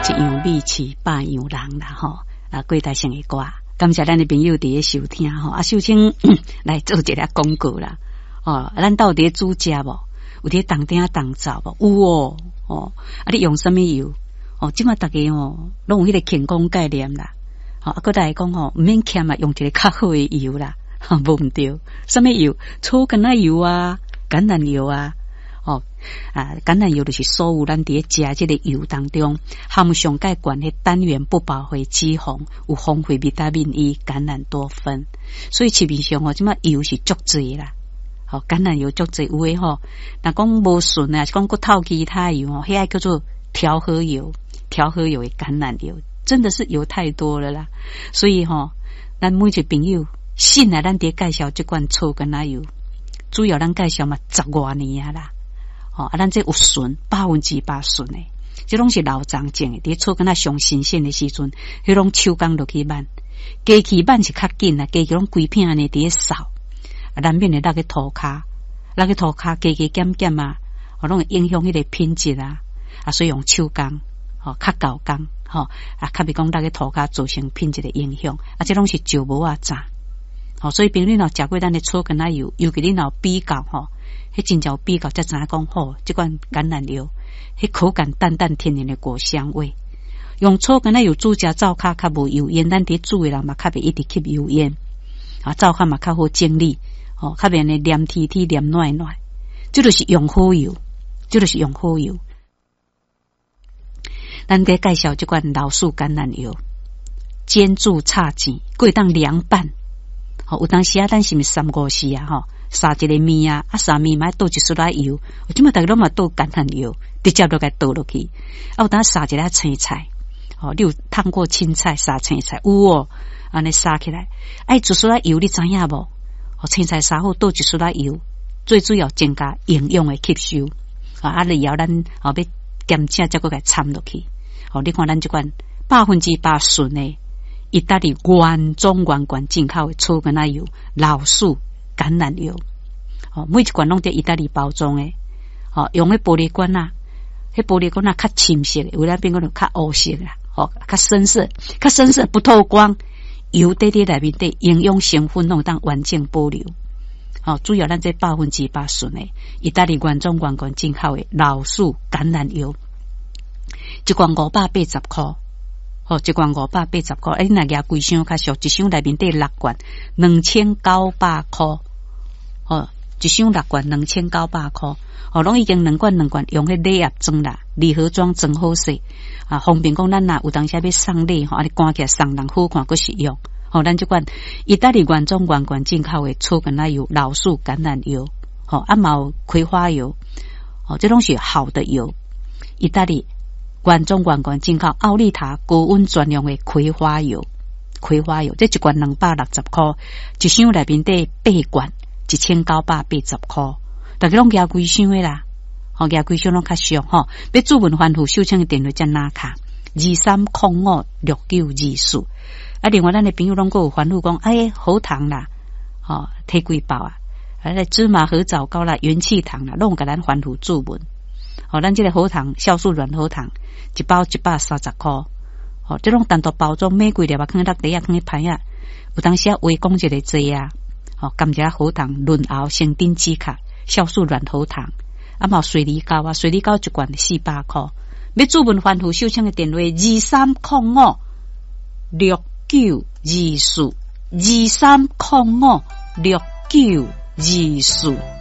一样米饲百样人啦吼，过台上的歌，感谢咱的朋友伫咧收听吼。秀清来做一个广告啦，咱到底煮食无？有伫当顶当灶无？有哦，你用什么油？即马大家拢有迄个健康概念啦。搁来讲毋免欠用一个较好的油啦，无毋对。什么油？草橄榄油啊，橄榄油啊。橄榄油就是所有咱伫咧食即个油当中含上介悬的单元不饱和脂肪，有丰富维他命 E、橄榄多酚，所以市面上即马油是足济啦。橄榄油足济有诶若讲无顺啊，是讲佫透其他油迄个叫做调和油，调和油的橄榄油真的是油太多了啦。所以咱每一个朋友信来咱伫介绍即款草橄榄油，主要咱介绍嘛10多年啊啦。咱这有顺100%顺诶，这拢是老长种诶。伫草橄榄上新鲜诶时阵，迄拢手工落去挽，加去挽是较紧啦，加去拢规片安尼伫咧扫，难免会落去涂骹，落去涂骹加加减减啊，拢会影响迄个品质啊。所以用手工，较高工，较袂讲落去涂骹造成品质的影响。这拢是石无啊渣。所以朋友若食过咱的草橄榄油，尤其你若比较迄真正有比较才知影讲即款橄榄油，迄口感淡淡天然的果香味。用草橄榄油煮食灶骹较无油烟，咱伫煮的人嘛较袂一直吸油烟，灶骹嘛较好整理，较袂安尼黏贴贴黏软软。这就是用好油，这就是用好油。咱得介绍即款老树橄榄油，煎煮炒煎，过当凉拌。有当时咱是毋是3-5时撒一个面啊，撒面嘛倒一丝仔油，即马大家拢嘛倒橄榄油，直接就给倒落去。有当撒一个青菜，你有烫过青菜撒青菜有安尼撒起来，一丝仔油你知影无？青菜撒好倒一丝仔油，最主要增加营养的吸收。然后咱要咸正再个给掺落去。你看咱这款100%顺的意大利原装原罐进口的草橄榄油、老树橄榄油，每一罐拢在意大利包装的，用的玻璃罐啊，迄玻璃罐啊较深色的，有咱变个较乌色啦，较深色不透光，油在内面的营养成分拢当完整保留。主要咱这100%顺的意大利原装原罐进口的老树橄榄油，一罐580块。一罐580块，你若拿规箱较俗，一箱内面得6罐，2900块。一箱6罐2900块。拢已经2罐用迄礼盒装啦，礼盒装装好势。方便讲咱若有当时要送礼你赶起来送人好看，佫实用。咱这款意大利原装原罐进口的草橄榄油、老树橄榄油，嘛有葵花油，这拢是好的油。意大利原装原罐进口奥利塔高温专用的葵花油，这一罐260块，一箱内面得8罐，1980块。大家拢加规箱的啦，加规箱拢较俗要主文欢富秀清的电话才拿卡23056924。另外咱的朋友拢有欢富讲，喉糖啦，摕几包啊？芝麻合枣糕啦、元气糖啦，拢甲咱欢富主文。咱这个喉糖酵素软喉糖一包130块，这种单独包装每几粒啊，放在地下，放在盘啊，有当时微讲一个剂啊，甘蔗喉糖润喉生丁止咳酵素软喉糖，嘛有水梨膏啊，水梨膏一罐400块。要主文欢富秀清的电话23056924，23056924。